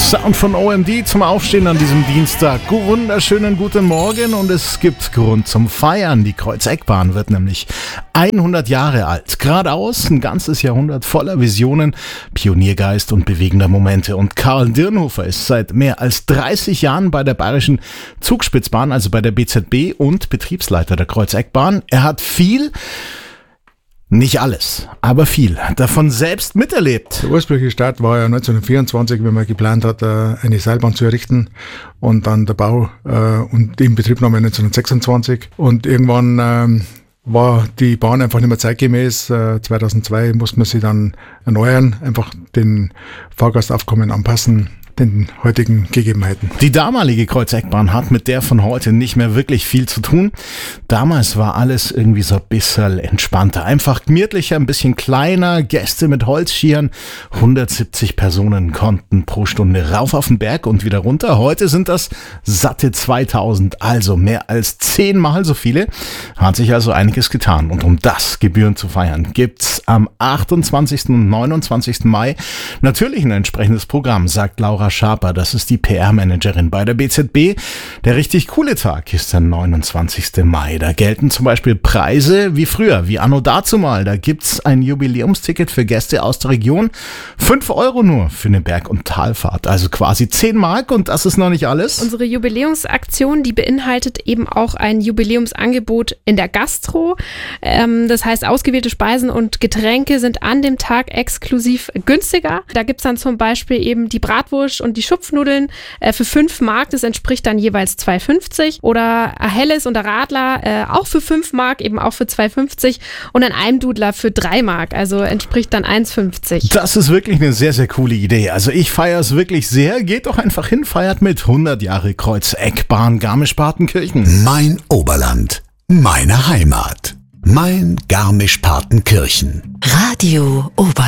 Sound von OMD zum Aufstehen an diesem Dienstag. Wunderschönen guten Morgen und es gibt Grund zum Feiern. Die Kreuzeckbahn wird nämlich 100 Jahre alt. Geradeaus ein ganzes Jahrhundert voller Visionen, Pioniergeist und bewegender Momente. Und Karl Dirnhofer ist seit mehr als 30 Jahren bei der Bayerischen Zugspitzbahn, also bei der BZB, und Betriebsleiter der Kreuzeckbahn. Er hat viel, nicht alles, aber viel davon selbst miterlebt. Der ursprüngliche Start war ja 1924, wenn man geplant hat, eine Seilbahn zu errichten, und dann der Bau und die Inbetriebnahme 1926. Und irgendwann war die Bahn einfach nicht mehr zeitgemäß. 2002 musste man sie dann erneuern, einfach den Fahrgastaufkommen anpassen, den heutigen Gegebenheiten. Die damalige Kreuzeckbahn hat mit der von heute nicht mehr wirklich viel zu tun. Damals war alles irgendwie so ein bisschen entspannter, einfach gemütlicher, ein bisschen kleiner, Gäste mit Holzschieren. 170 Personen konnten pro Stunde rauf auf den Berg und wieder runter. Heute sind das satte 2000, also mehr als 10-mal so viele. Hat sich also einiges getan. Und um das gebührend zu feiern, gibt's am 28. und 29. Mai natürlich ein entsprechendes Programm, sagt Laura Schaper, das ist die PR-Managerin bei der BZB. Der richtig coole Tag ist der 29. Mai. Da gelten zum Beispiel Preise wie früher, wie anno dazumal. Da gibt's ein Jubiläumsticket für Gäste aus der Region. 5 € nur für eine Berg- und Talfahrt. Also quasi 10 Mark, und das ist noch nicht alles. Unsere Jubiläumsaktion, die beinhaltet eben auch ein Jubiläumsangebot in der Gastro. Das heißt, ausgewählte Speisen und Getränke sind an dem Tag exklusiv günstiger. Da gibt's dann zum Beispiel eben die Bratwurst und die Schupfnudeln für 5 Mark, das entspricht dann jeweils 2,50, oder ein Helles und ein Radler auch für 5 Mark, eben auch für 2,50, und ein Almdudler für 3 Mark, also entspricht dann 1,50. Das ist wirklich eine sehr, sehr coole Idee. Also ich feiere es wirklich sehr. Geht doch einfach hin, feiert mit. 100 Jahre Kreuzeckbahn Garmisch-Partenkirchen. Mein Oberland, meine Heimat. Mein Garmisch-Partenkirchen. Radio Oberland.